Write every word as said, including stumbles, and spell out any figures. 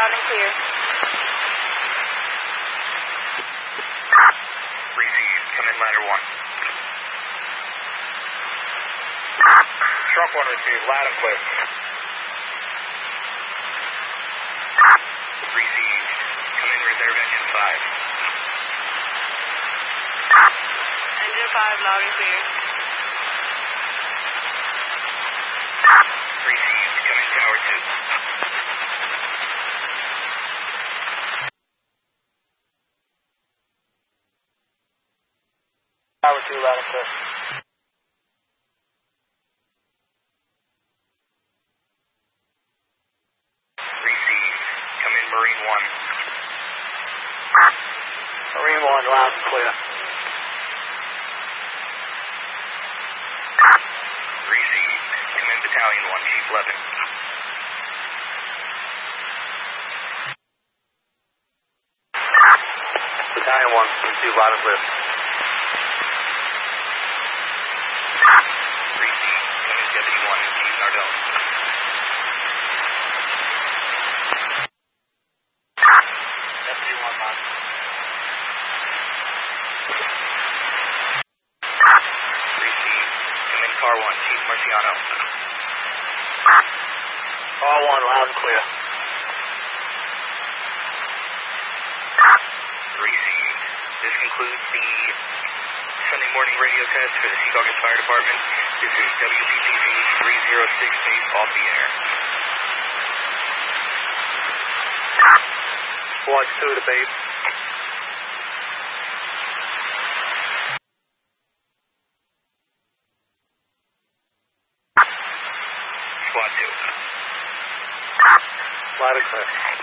loud and clear. Received. Come in ladder one. Truck one received. Loud and clear. Received. Come in reserve engine five. Engine five, loud and clear. Received. Come in tower two. Tower two, loud and clear. Received. Come in Marine one. Marine one, loud and clear. Received. Come in Battalion one, Chief Levin. Battalion one, received loud and clear. Received. Come in Deputy one, Chief Nardone. Deputy one, loud. Received. Come in Car one, Chief Marciano. Car one, loud and clear. Received. This concludes the Sunday morning radio test for the Secaucus Fire Department. This is W P T V three oh six base off the air. Squad two to base. Squad two. Loud and clear.